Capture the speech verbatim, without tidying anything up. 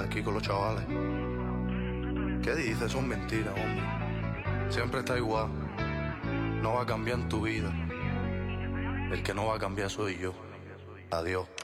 aquí con los chavales. ¿Qué dices? Son mentiras, hombre. Siempre está igual. No va a cambiar en tu vida. El que no va a cambiar soy yo. Adiós.